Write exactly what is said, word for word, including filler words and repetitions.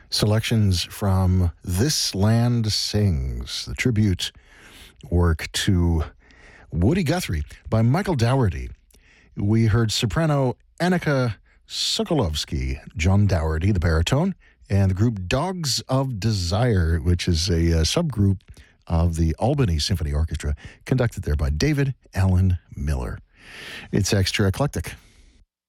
Selections from This Land Sings, the tribute work to Woody Guthrie by Michael Dougherty. We heard soprano Annika Sokolovsky, John Dougherty, the baritone, and the group Dogs of Desire, which is a, uh subgroup of the Albany Symphony Orchestra, conducted there by David Allen Miller. It's Extra Eclectic.